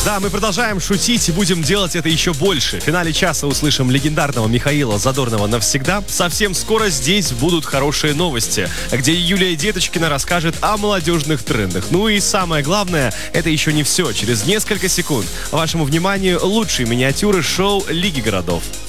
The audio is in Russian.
Да, мы продолжаем шутить и будем делать это еще больше. В финале часа услышим легендарного Михаила Задорнова навсегда. Совсем скоро здесь будут хорошие новости, где Юлия Деточкина расскажет о молодежных трендах. Ну и самое главное, это еще не все. Через несколько секунд вашему вниманию лучшие миниатюры шоу Лиги городов.